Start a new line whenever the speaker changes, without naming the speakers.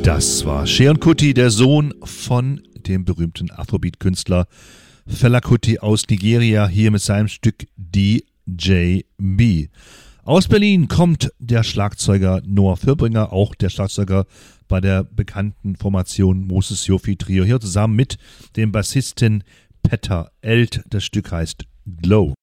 Das war Seun Kuti, der Sohn von dem berühmten Afrobeat-Künstler Fela Kuti aus Nigeria, hier mit seinem Stück DJB. Aus Berlin kommt der Schlagzeuger Noah Fürbringer, auch der Schlagzeuger bei der bekannten Formation Moses Yofi Trio, hier zusammen mit dem Bassisten Petter Eld. Das Stück heißt Glow.